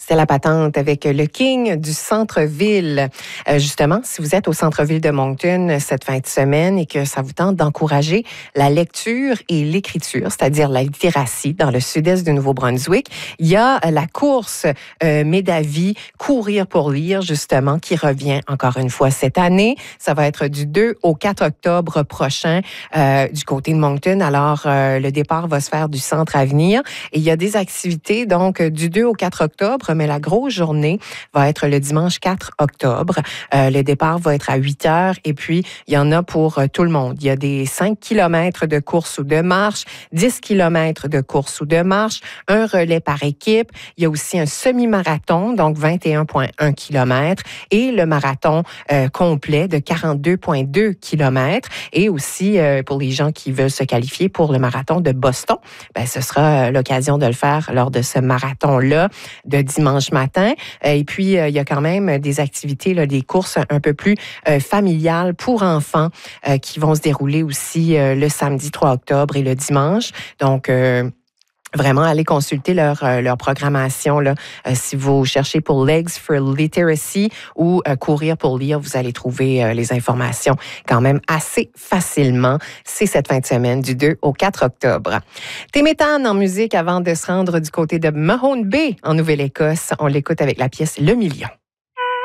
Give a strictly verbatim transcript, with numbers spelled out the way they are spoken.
C'est la patente avec le King du centre-ville. Euh, justement, si vous êtes au centre-ville de Moncton cette fin de semaine et que ça vous tente d'encourager la lecture et l'écriture, c'est-à-dire la littératie dans le sud-est du Nouveau-Brunswick, il y a la course euh, Médavie, Courir pour lire, justement, qui revient encore une fois cette année. Ça va être du deux au quatre octobre prochain euh, du côté de Moncton. Alors, euh, le départ va se faire du centre Avenir et il y a des activités, donc, du deux au quatre octobre, mais la grosse journée va être le dimanche quatre octobre. Euh, le départ va être à huit heures et puis il y en a pour euh, tout le monde. Il y a des cinq kilomètres de course ou de marche, dix kilomètres de course ou de marche, un relais par équipe. Il y a aussi un semi-marathon, donc vingt et un virgule un kilomètres et le marathon euh, complet de quarante-deux virgule deux kilomètres. Et aussi, euh, pour les gens qui veulent se qualifier pour le marathon de Boston, ben, ce sera l'occasion de le faire lors de ce marathon-là de dimanche matin. Et puis, euh, il y a quand même des activités, là, des courses un peu plus euh, familiales pour enfants euh, qui vont se dérouler aussi euh, le samedi trois octobre et le dimanche. Donc, euh, vraiment, allez consulter leur, euh, leur programmation. Là. Euh, si vous cherchez pour Legs for Literacy ou euh, Courir pour lire, vous allez trouver euh, les informations quand même assez facilement. C'est cette fin de semaine du deux au quatre octobre. Téméthane en musique avant de se rendre du côté de Mahone Bay en Nouvelle-Écosse. On l'écoute avec la pièce Le Million.